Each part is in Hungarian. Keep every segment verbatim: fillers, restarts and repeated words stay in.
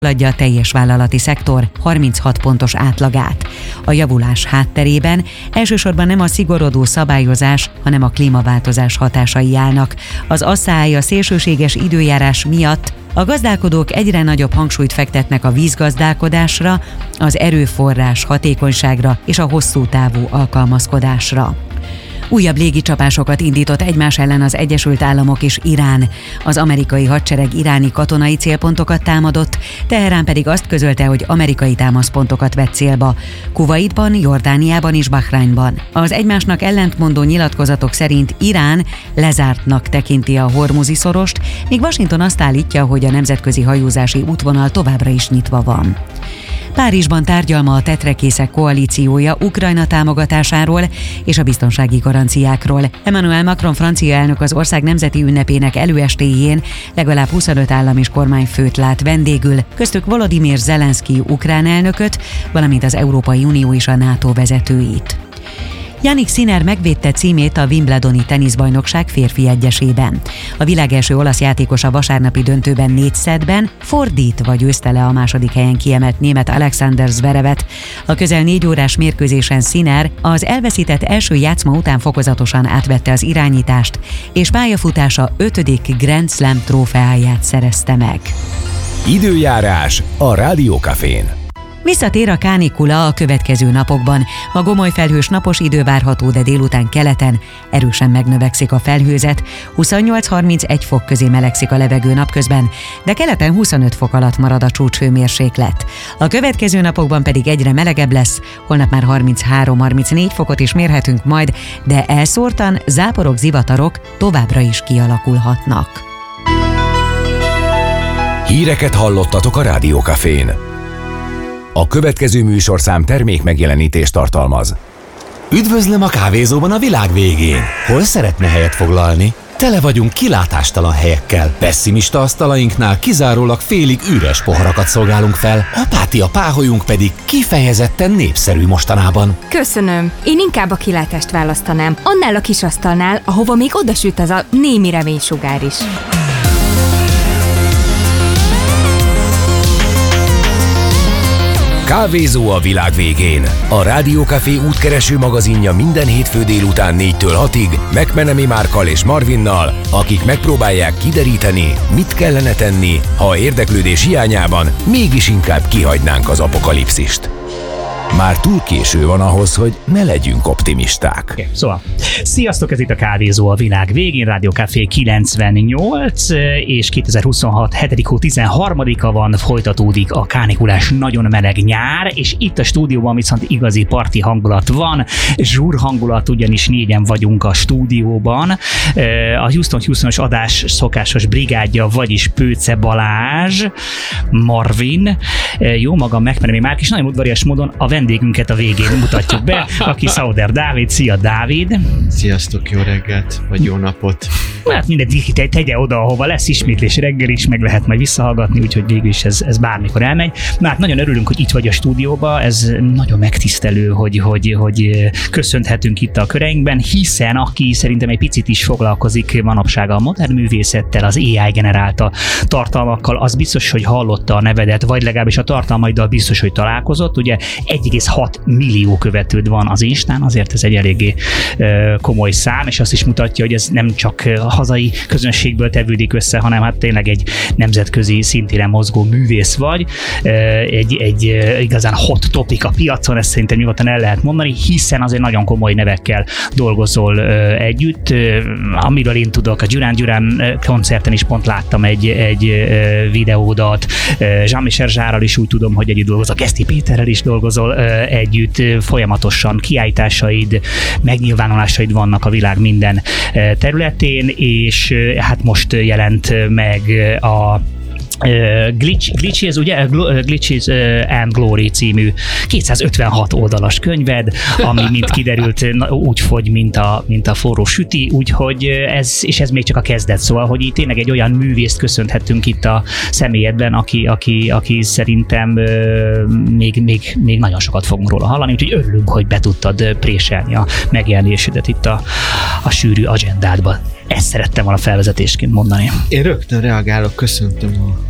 adja a teljes vállalati szektor harminchat pontos átlagát. A javulás hátterében elsősorban nem a szigorodó szabályozás, hanem a klímaváltozás hatásai állnak. Az asszály, a szélsőséges időjárás miatt a gazdálkodók egyre nagyobb hangsúlyt fektetnek a vízgazdálkodásra, az erőforrás hatékonyságra és a hosszú távú alkalmazkodásra. Újabb légicsapásokat indított egymás ellen az Egyesült Államok és Irán. Az amerikai hadsereg iráni katonai célpontokat támadott, Teherán pedig azt közölte, hogy amerikai támaszpontokat vett célba. Kuvaitban, Jordániában és Bahreinban. Az egymásnak ellentmondó nyilatkozatok szerint Irán lezártnak tekinti a Hormuzi szorost, míg Washington azt állítja, hogy a nemzetközi hajózási útvonal továbbra is nyitva van. Párizsban tárgyal ma a tetrekészek koalíciója Ukrajna támogatásáról és a biztonsági garanciákról. Emmanuel Macron francia elnök az ország nemzeti ünnepének előestéjén legalább huszonöt állam és kormányfőt lát vendégül, köztük Volodymyr Zelenszky ukrán elnököt, valamint az Európai Unió és a NATO vezetőit. Jannik Sinner megvédte címét a Wimbledoni teniszbajnokság férfi egyesében. A világ első olasz játékos a vasárnapi döntőben négy szettben fordítva győzte le a második helyen kiemelt német Alexander Zverevet. A közel négy órás mérkőzésen Sinner az elveszített első játszma után fokozatosan átvette az irányítást, és pályafutása ötödik Grand Slam trófeáját szerezte meg. Időjárás a Rádió Cafén. Visszatér a kánikula a következő napokban. Ma gomoly felhős napos idő várható, de délután keleten erősen megnövekszik a felhőzet. huszonnyolc-harmincegy fok közé melegszik a levegő napközben, de keleten huszonöt fok alatt marad a csúcshőmérséklet. A következő napokban pedig egyre melegebb lesz, holnap már harminchárom-harmincnégy fokot is mérhetünk majd, de elszórtan záporok, zivatarok továbbra is kialakulhatnak. Híreket hallottatok a Rádió Cafén. A következő műsorszám termék megjelenítést tartalmaz. Üdvözlöm a kávézóban a világ végén! Hol szeretne helyet foglalni? Tele vagyunk kilátástalan helyekkel. Pessimista asztalainknál kizárólag félig üres poharakat szolgálunk fel, apátia páholyunk pedig kifejezetten népszerű mostanában. Köszönöm. Én inkább a kilátást választanám. Annál a kis asztalnál, ahova még odasüt az a némi reménysugár is. Kávézó a világ végén. A Rádió Café útkereső magazinja minden hétfő délután négytől hatig McMenemy Márkkal és Marvinnal, akik megpróbálják kideríteni, mit kellene tenni, ha érdeklődés hiányában mégis inkább kihagynánk az apokalipszist. Már túl késő van ahhoz, hogy ne legyünk optimisták. Okay, szóval, sziasztok, ez itt a Kávézó a világ végén, Rádió Café kilencvennyolc, és kétezer-huszonhat hetedik hó tizenharmadika van, folytatódik a kánikulás nagyon meleg nyár, és itt a stúdióban viszont igazi parti hangulat van, zsúr hangulat, ugyanis négyen vagyunk a stúdióban. A Houston Houstonos adás szokásos brigádja, vagyis Pőce Balázs, Marvin, jó magam McMenemy Márk, és nagyon udvarias módon a vendégünket a végén mutatjuk be, aki Sauder Dávid. Szia, Dávid! Sziasztok, jó reggelt, vagy jó napot! Hát mindegy, tegye oda, ahova lesz ismétlés reggel is, meg lehet majd visszahallgatni, úgyhogy végül is ez, ez bármikor elmegy. Na hát nagyon örülünk, hogy itt vagy a stúdióban, ez nagyon megtisztelő, hogy, hogy, hogy köszönhetünk itt a köreinkben, hiszen aki szerintem egy picit is foglalkozik manapság a modern művészettel, az á i generálta tartalmakkal, az biztos, hogy hallotta a nevedet, vagy legalábbis a tartalmaiddal biztos, hogy találkozott. Ugye egy egész hat millió követőd van az Instán, azért ez egy eléggé komoly szám, és azt is mutatja, hogy ez nem csak a hazai közönségből tevődik össze, hanem hát tényleg egy nemzetközi szintéren mozgó művész vagy. Egy, egy igazán hot topic a piacon, ezt szerintem nyugodtan el lehet mondani, hiszen azért nagyon komoly nevekkel dolgozol együtt. Amiről én tudok, a Duran Duran koncerten is pont láttam egy, egy videódat, Jean-Michel Jarrel is úgy tudom, hogy együtt dolgozol, Geszti Péterrel is dolgozol együtt, folyamatosan kiállításaid, megnyilvánulásaid vannak a világ minden területén, és hát most jelent meg a Uh, Glitch, Glitches, ugye? Glitches and Glory című kétszázötvenhat oldalas könyved, ami mint kiderült úgy fogy, mint a, mint a forró süti, úgyhogy ez, és ez még csak a kezdet, szóval, hogy itt tényleg egy olyan művészt köszönhetünk itt a személyedben, aki, aki, aki szerintem uh, még, még, még nagyon sokat fogunk róla hallani, úgyhogy örülünk, hogy be tudtad préselni a megjelenésedet itt a, a sűrű agendádba. Ezt szerettem volna felvezetésként mondani. Én rögtön reagálok, köszöntöm a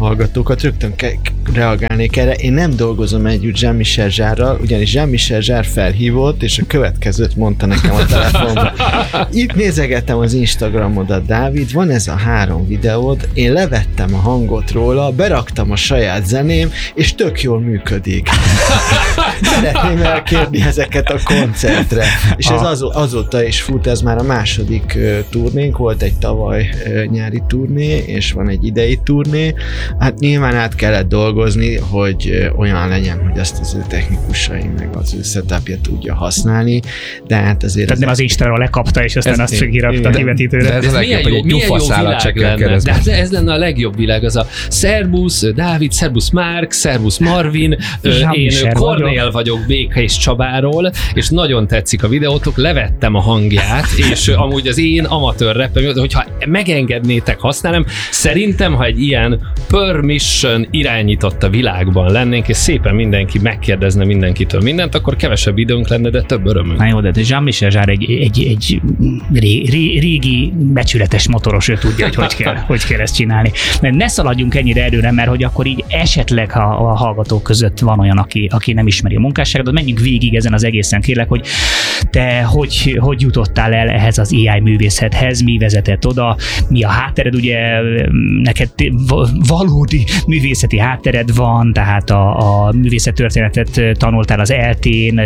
hallgatókat, rögtön ke- reagálnék erre. Én nem dolgozom együtt Jean-Michel Jarre-ral, ugyanis Jean-Michel Jarre felhívott, és a következőt mondta nekem a telefonban. Itt nézegettem az Instagramodat, Dávid, van ez a három videód, én levettem a hangot róla, beraktam a saját zeném, és tök jól működik. Szeretném elkérni ezeket a koncertre. És ez az, azóta is fut, ez már a második uh, turnénk, volt egy tavaly uh, nyári turné, és van egy idei turné. Hát nyilván át kellett dolgozni, hogy uh, olyan legyen, hogy azt az ő technikusai meg az ő setupja tudja használni, de hát azért... Tehát nem az Instáról lekapta, és aztán azt kirakta a kivetítőre. De ez, ez milyen jó, milyen jó világ lenne. De hát ez lenne a legjobb világ, az a Szerbusz Dávid, Szerbusz Márk, Szerbusz Marvin, én Kornél vagyok Béka és Csabáról, és nagyon tetszik a videótok, levettem a hangját, és amúgy az én amatőr rappem, hogyha megengednétek használnom, szerintem, ha egy ilyen permission irányított a világban lennénk, és szépen mindenki megkérdezne mindenkitől mindent, akkor kevesebb időnk lenne, de több örömünk. Na jó, de Jean-Michel Jarre egy, egy, egy ré, ré, régi becsületes motoros, ő tudja, hogy hogy kell, hogy kell ezt csinálni. Ne szaladjunk ennyire előre, mert hogy akkor így esetleg, ha a hallgatók között van olyan, aki, aki nem ismeri a munkásságot, menjünk végig ezen az egészen, kérlek, hogy te hogy, hogy jutottál el ehhez az á i művészethez, mi vezetett oda, mi a háttered, ugye neked valódi művészeti háttered van, tehát a, a művészettörténetet tanultál az eltén,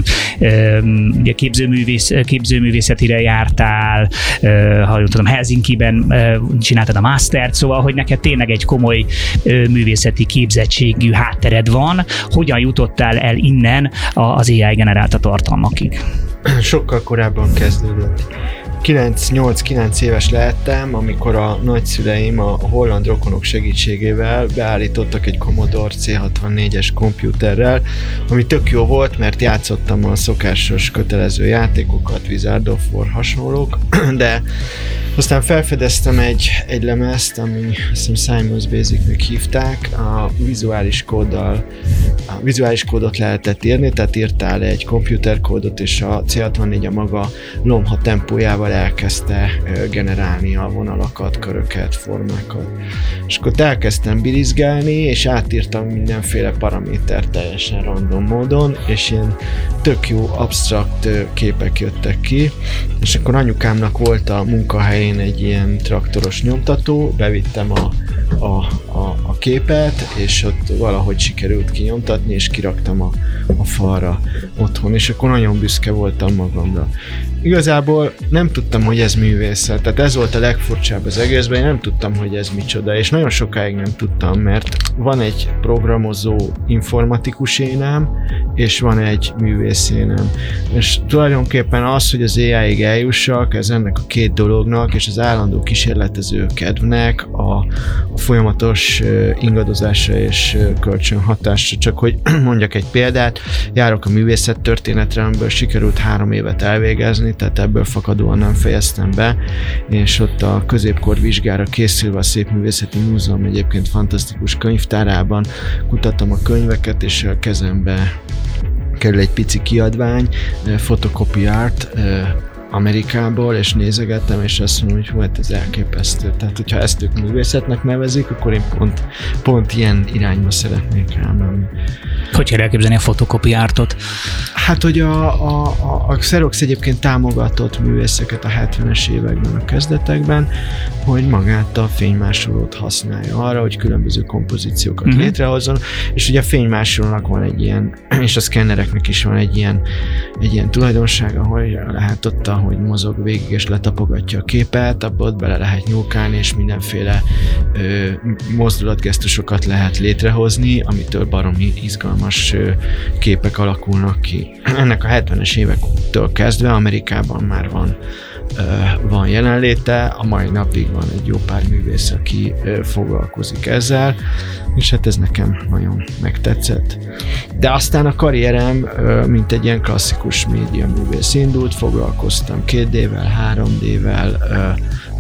ugye képzőművész, képzőművészetire jártál, ha jól tudom, Helsinki-ben csináltad a mastert, szóval, hogy neked tényleg egy komoly művészeti képzettségű háttered van. Hogyan jutottál el innen az á i generálta tartalmakig? Sokkal korábban kezdődött. kilenc-nyolc-kilenc éves lehettem, amikor a nagyszüleim a holland rokonok segítségével beállítottak egy Commodore cé hatvannégyes kompjúterrel, ami tök jó volt, mert játszottam a szokásos kötelező játékokat, Wizard of War hasonlók, de aztán felfedeztem egy, egy lemezt, ami azt hiszem Simon's Basic-nek hívták, a vizuális kóddal, a vizuális kódot lehetett írni, tehát írtál egy komputerkódot, és a cé hatvannégy a maga lomha tempójával elkezdte generálni a vonalakat, köröket, formákat. És akkor elkezdtem birizgálni, és átírtam mindenféle paramétert teljesen random módon, és ilyen tök jó absztrakt képek jöttek ki, és akkor anyukámnak volt a munkahelyén egy ilyen traktoros nyomtató, bevittem a, a, a, a képet, és ott valahogy sikerült kinyomtatni, és kiraktam a, a falra otthon, és akkor nagyon büszke voltam magamra. Igazából nem tudtam, hogy ez művészet, tehát ez volt a legfurcsább az egészben, én nem tudtam, hogy ez micsoda, és nagyon sokáig nem tudtam, mert van egy programozó informatikus énem, és van egy művész énem. És tulajdonképpen az, hogy az á i-ig eljussak, ez ennek a két dolognak, és az állandó kísérletező kedvnek, a, a folyamatos ingadozásra és kölcsönhatásra. Csak hogy mondjak egy példát, járok a művészettörténetre, amiből sikerült három évet elvégezni, tehát ebből fakadóan nem fejeztem be, és ott a középkor vizsgára készülve a Szépművészeti Múzeum egyébként fantasztikus könyvtárában kutattam a könyveket, és a kezembe kerül egy pici kiadvány, Photocopy Art, Amerikából, és nézegettem, és azt mondom, hogy hú, hát ez elképesztő. Tehát, hogyha ezt ők művészetnek nevezik, akkor én pont, pont ilyen irányba szeretnék elmenni. Hogy kell elképzelni a Photocopy Artot? Hát, hogy a, a, a, a Xerox egyébként támogatott művészeket a hetvenes években, a kezdetekben, hogy magát a fénymásolót használja arra, hogy különböző kompozíciókat uh-huh. létrehozzon, és ugye a fénymásolónak van egy ilyen, és a szkennereknek is van egy ilyen, egy ilyen tulajdonsága, hogy lehet ott, hogy mozog végig és letapogatja a képet, abba ott bele lehet nyúlkálni, és mindenféle ö, mozdulatgesztusokat lehet létrehozni, amitől baromi izgalmas ö, képek alakulnak ki. Ennek a hetvenes évektől kezdve Amerikában már van van jelenléte, a mai napig van egy jó pár művész, aki foglalkozik ezzel, és hát ez nekem nagyon megtetszett. De aztán a karrierem, mint egy ilyen klasszikus média művész indult, foglalkoztam két dé-vel, három dé-vel,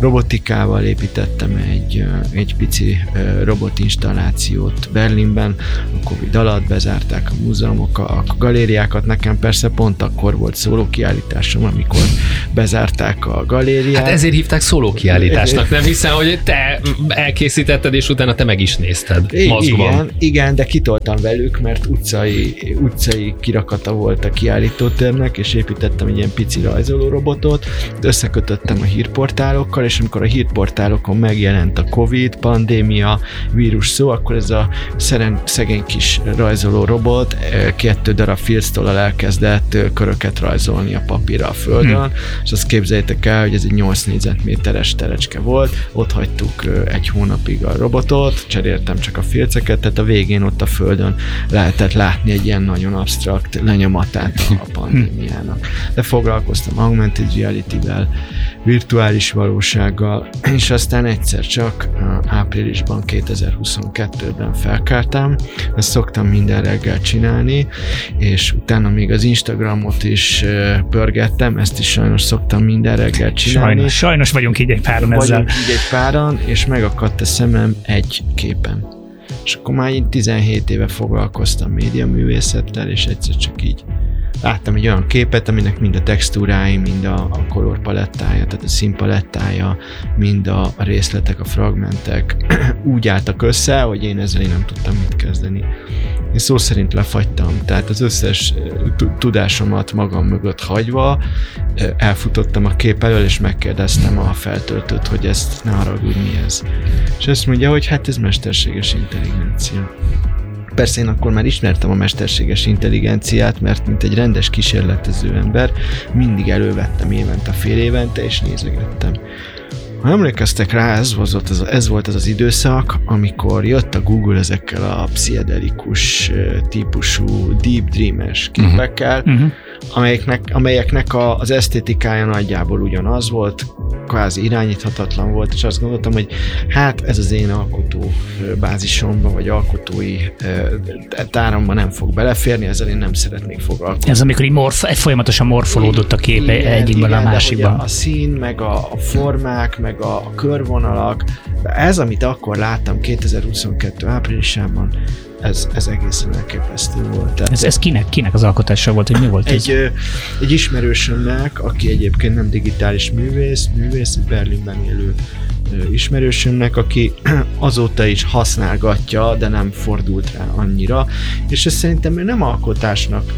robotikával építettem egy, egy pici robotinstallációt Berlinben, a Covid alatt bezárták a múzeumok, a galériákat, nekem persze pont akkor volt szólókiállításom, amikor bezárták a galériát. Hát ezért hívták szólókiállításnak, nem hiszem, hogy te elkészítetted, és utána te meg is nézted mozgban. Igen, igen, de kitoltam velük, mert utcai, utcai kirakata volt a kiállítótérnek, és építettem egy ilyen pici rajzoló robotot, összekötöttem a hírportálokkal, és amikor a hírportálokon megjelent a Covid, pandémia, vírus szó, akkor ez a szeren, szegény kis rajzoló robot kettő darab filctollal elkezdett köröket rajzolni a papírra a földön, hmm. és azt képzeljétek el, hogy ez egy nyolc négyzetméteres terecske volt, ott hagytuk egy hónapig a robotot, cseréltem csak a filceket, tehát a végén ott a földön lehetett látni egy ilyen nagyon absztrakt lenyomatát a pandémiának. De foglalkoztam augmented reality-vel, virtuális valósággal, és aztán egyszer csak áprilisban kétezer-huszonkettőben felkeltem, ezt szoktam minden reggel csinálni, és utána még az Instagramot is pörgettem, ezt is sajnos szoktam minden reggel csinálni. Sajnos, sajnos vagyunk így egy páran ezzel. Vagyunk így egy páran, és megakadt a szemem egy képen. És akkor már így tizenhét éve foglalkoztam médiaművészettel, és egyszer csak így láttam egy olyan képet, aminek mind a textúrái, mind a, a kolorpalettája, tehát a színpalettája, mind a, a részletek, a fragmentek úgy álltak össze, hogy én ezzel én nem tudtam mit kezdeni. Én szó szerint lefagytam, tehát az összes tudásomat magam mögött hagyva elfutottam a kép elől, és megkérdeztem a feltöltőt, hogy ezt ne haragudj, mi ez. És azt mondja, hogy hát ez mesterséges intelligencia. Persze én akkor már ismertem a mesterséges intelligenciát, mert mint egy rendes kísérletező ember mindig elővettem évente, fél évente, és nézegettem. Ha emlékeztek rá, ez volt az, ez volt az az időszak, amikor jött a Google ezekkel a pszichedelikus típusú deep dream-es képekkel, uh-huh. amelyeknek, amelyeknek a, az esztétikája nagyjából ugyanaz volt, kvázi irányíthatatlan volt, és azt gondoltam, hogy hát ez az én alkotó bázisomba, vagy alkotói táramba nem fog beleférni, ezzel én nem szeretnék foglalkozni. Ez amikor így morf, folyamatosan morfolódott a kép egyikben a másikban. A szín, meg a, a formák, meg a, a körvonalak, de ez, amit akkor láttam kétezer-huszonkettő áprilisában, Ez, ez egészen elképesztő volt. Tehát ez, ez kinek, kinek az alkotása volt, hogy mi volt egy, ez? Egy ismerősömnek, aki egyébként nem digitális művész, művész, Berlinben élő ismerősömnek, aki azóta is használgatja, de nem fordult rá annyira, és ez szerintem nem alkotásnak.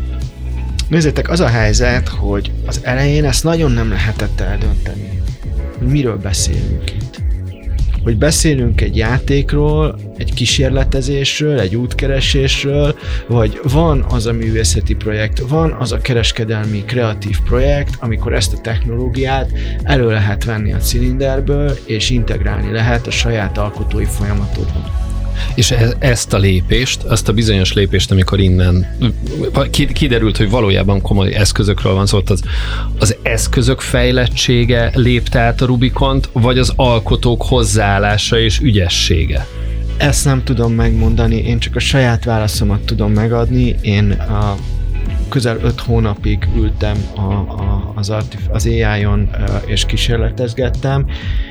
Nézzétek, az a helyzet, hogy az elején ezt nagyon nem lehetett eldönteni, hogy miről beszélünk itt. Hogy beszélünk egy játékról, egy kísérletezésről, egy útkeresésről, vagy van az a művészeti projekt, van az a kereskedelmi, kreatív projekt, amikor ezt a technológiát elő lehet venni a cilinderből, és integrálni lehet a saját alkotói folyamatodban. És ezt a lépést, azt a bizonyos lépést, amikor innen kiderült, hogy valójában komoly eszközökről van szó, az, az eszközök fejlettsége lépte át a Rubikont, vagy az alkotók hozzáállása és ügyessége? Ezt nem tudom megmondani, én csak a saját válaszomat tudom megadni. Én a közel öt hónapig ültem a, a, az, artif- az á í-on és kísérletezgettem.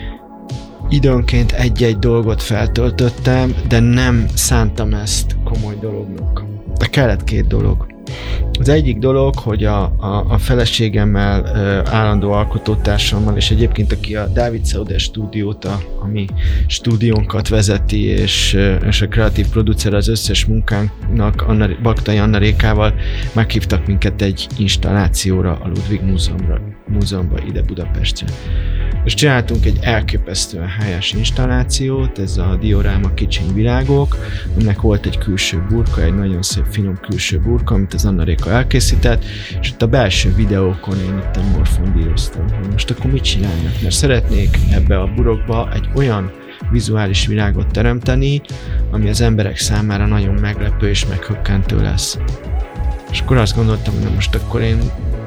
Időnként egy-egy dolgot feltöltöttem, de nem szántam ezt komoly dolognak. De kellett két dolog. Az egyik dolog, hogy a, a, a feleségemmel, állandó alkotótársammal, és egyébként aki a Dávid Sauder stúdiót, a, a mi stúdiónkat vezeti, és, és a kreatív producer az összes munkánknak, Anna, Baktai Anna Rékával meghívtak minket egy installációra a Ludwig Múzeumra, múzeumba ide Budapestre. És csináltunk egy elképesztően helyes installációt, ez a dioráma Kicsiny világok, aminek volt egy külső burka, egy nagyon szép finom külső burka, amit az Anna Réka elkészített, és ott a belső videókon én itt morfondíroztam, hogy most akkor mit csinálnak, mert szeretnék ebbe a burokba egy olyan vizuális világot teremteni, ami az emberek számára nagyon meglepő és meghökkentő lesz. És akkor azt gondoltam, hogy na most akkor én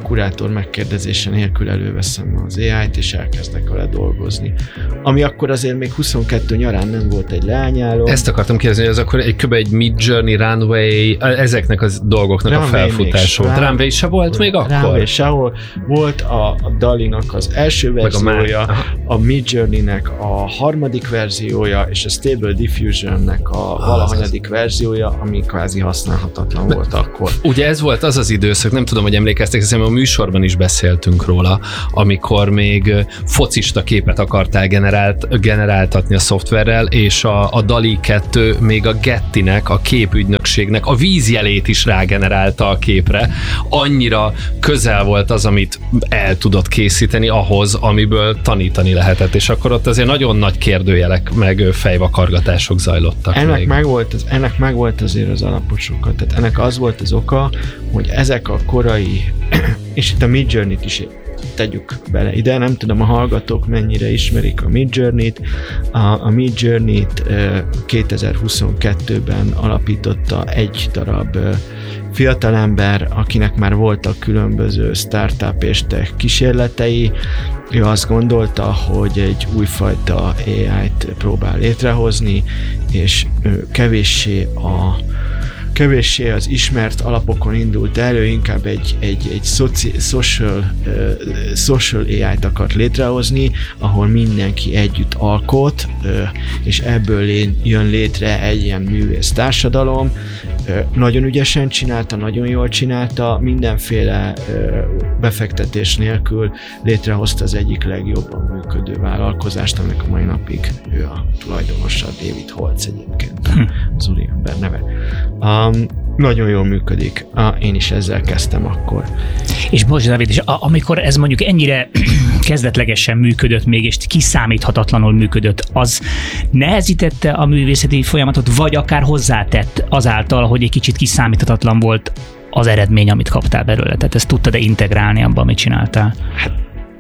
kurátor megkérdezése nélkül előveszem az á í-t, és elkezdek vele dolgozni. Ami akkor azért még huszonkettő nyarán nem volt egy leányálom. Ezt akartam kérdezni, hogy az akkor egy kb. Egy Midjourney, Runway, ezeknek a dolgoknak Runway a felfutása volt. Runway se volt még akkor? Runway sehol. Volt a, a DALL-nak az első verziója, a, a Midjourney-nek a harmadik verziója, és a Stable Diffusion-nek a ah, valahanyadik verziója, ami kvázi használhatatlan De, volt akkor. Ugye ez volt az az időszak, nem tudom, hogy emlékeztek, hiszen a műsorban is beszéltünk róla, amikor még focista képet akartál generált, generáltatni a szoftverrel, és a, a DALL-E kettő még a Getty-nek, a képügynökségnek a vízjelét is rágenerálta a képre. Annyira közel volt az, amit el tudott készíteni ahhoz, amiből tanítani lehetett, és akkor ott azért nagyon nagy kérdőjelek meg fejvakargatások zajlottak. Ennek megvolt az, ennek megvolt azért az alaposokat, tehát ennek az volt az oka, hogy ezek a korai, és itt a Midjourney-t is tegyük bele ide, nem tudom, a hallgatók mennyire ismerik a Midjourney-t. A, a Midjourney-t kétezer-huszonkettőben alapította egy darab fiatalember, akinek már voltak különböző startup és tech kísérletei. Ő azt gondolta, hogy egy újfajta á í-t próbál létrehozni, és kevéssé a kevéssé az ismert alapokon indult elő, inkább egy, egy, egy soci, social, uh, social á í-t akart létrehozni, ahol mindenki együtt alkot, uh, és ebből jön létre egy ilyen művész társadalom. Uh, nagyon ügyesen csinálta, nagyon jól csinálta, mindenféle uh, befektetés nélkül létrehozta az egyik legjobban működő vállalkozást, aminek a mai napig ő a tulajdonosa, David Holtz egyébként, hm. az úriember neve. Um, nagyon jól működik. Ah, én is ezzel kezdtem akkor. És most, Dávid, és a, amikor ez mondjuk ennyire kezdetlegesen működött még, és kiszámíthatatlanul működött, az nehezítette a művészeti folyamatot, vagy akár hozzátett azáltal, hogy egy kicsit kiszámíthatatlan volt az eredmény, amit kaptál belőle? Tehát ezt tudtad-e integrálni abban, amit csináltál? Hát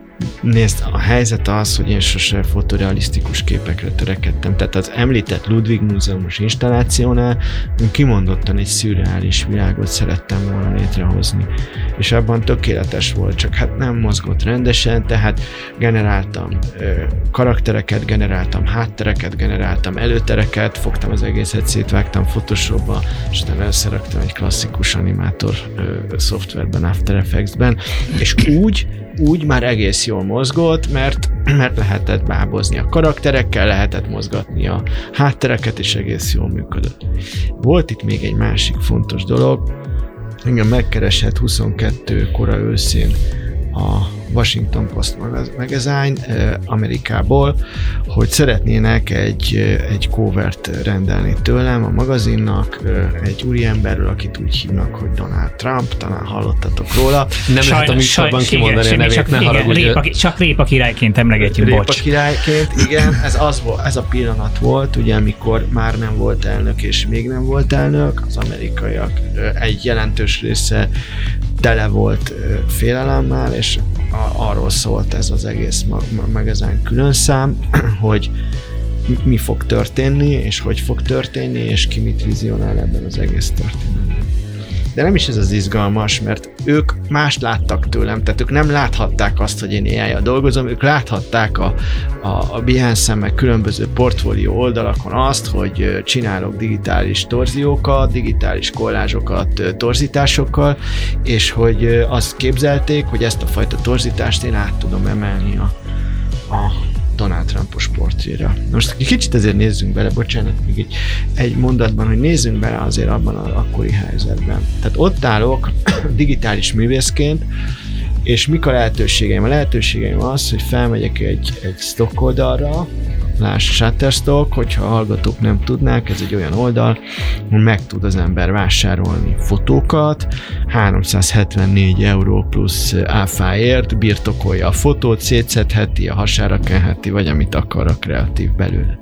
nézd, a helyzet az, hogy én sose fotorealisztikus képekre törekedtem. Tehát az említett Ludwig múzeumos installációnál én kimondottan egy szürreális világot szerettem volna létrehozni. És abban tökéletes volt, csak hát nem mozgott rendesen, tehát generáltam ö, karaktereket, generáltam háttereket, generáltam előtereket, fogtam az egészet, szétvágtam Photoshopba, és utána összeraktam egy klasszikus animátor ö, szoftverben, After Effects-ben, és úgy, úgy már egész jól mozgott, mert, mert lehetett bábozni a karakterekkel, lehetett mozgatni a háttereket, és egész jól működött. Volt itt még egy másik fontos dolog, engem megkeresett huszonkettő kora őszén a Washington Post Magazine Amerikából, hogy szeretnének egy, egy covert rendelni tőlem a magazinnak, egy úriemberről, akit úgy hívnak, hogy Donald Trump, talán hallottatok róla. Nem lehet a műsorban kimondani a nevét, ne haragudj. Csak Répa királyként emlegetjük, bocs. Répa királyként, igen, ez, az volt, ez a pillanat volt, ugye, amikor már nem volt elnök, és még nem volt elnök, az amerikaiak egy jelentős része tele volt félelemmel, és arról szólt ez az egész magazine külön szám, hogy mi fog történni, és hogy fog történni, és ki mit vizionál ebben az egész történetben. De nem is ez az izgalmas, mert ők mást láttak tőlem, tehát ők nem láthatták azt, hogy én á í-jal dolgozom, ők láthatták a, a, a Behance-en meg különböző portfólió oldalakon azt, hogy csinálok digitális torziókat, digitális kollázsokat torzításokkal, és hogy azt képzelték, hogy ezt a fajta torzítást én át tudom emelni a, a Donald Trumpos portréra. Most kicsit azért nézzünk bele, bocsánat, még egy, egy mondatban, hogy nézzünk bele azért abban az akkori helyzetben. Tehát ott állok digitális művészként, és mik a lehetőségeim? A lehetőségeim az, hogy felmegyek egy, egy stock oldalra, láss Shutterstock, hogyha a hallgatók nem tudnák, ez egy olyan oldal, hogy meg tud az ember vásárolni fotókat, háromszázhetvennégy euró plusz áfáért birtokolja a fotót, szétszedheti, a hasára kenheti, vagy amit akar a kreatív belőle.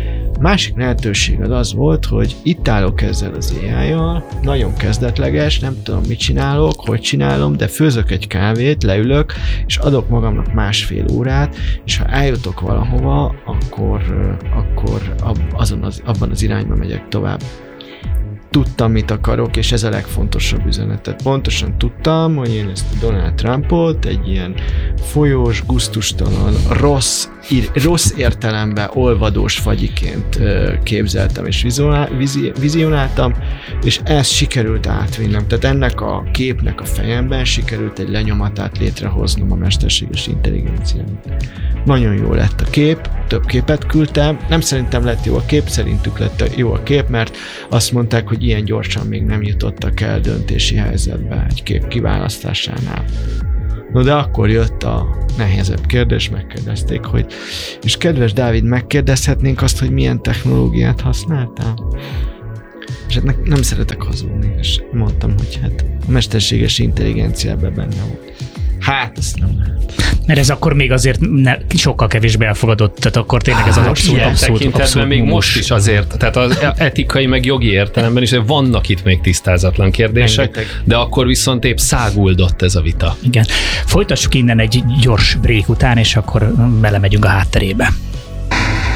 Másik lehetőség az az volt, hogy itt állok ezzel az á í-jal, nagyon kezdetleges, nem tudom, mit csinálok, hogy csinálom, de főzök egy kávét, leülök, és adok magamnak másfél órát, és ha eljutok valahova, akkor, akkor azon az, abban az irányba megyek tovább. tudtam, mit akarok, és ez a legfontosabb üzenet. Tehát pontosan tudtam, hogy én ezt a Donald Trumpot egy ilyen folyós, gusztustalan, rossz, rossz értelemben olvadós fagyiként képzeltem és vizionáltam, és ezt sikerült átvinnem. Tehát ennek a képnek a fejemben sikerült egy lenyomatát létrehoznom a mesterséges intelligenciának. Nagyon jó lett a kép, több képet küldtem, nem szerintem lett jó a kép, szerintük lett jó a kép, mert azt mondták, hogy ilyen gyorsan még nem jutottak el döntési helyzetbe egy kép kiválasztásánál. No, de akkor jött a nehezebb kérdés, megkérdezték, hogy és kedves Dávid, megkérdezhetnénk azt, hogy milyen technológiát használtál? És hát nem szeretek hazudni, és mondtam, hogy hát a mesterséges intelligenciában benne volt. Hát, ezt nem lehet. Mert ez akkor még azért ne, sokkal kevésbé elfogadott, tehát akkor tényleg ez az abszolút, abszolút, abszolút még most is azért, tehát az etikai meg jogi értelemben is vannak itt még tisztázatlan kérdések, rengeteg. De akkor viszont épp száguldott ez a vita. Igen. Folytassuk innen egy gyors break után, és akkor belemegyünk a hátterébe.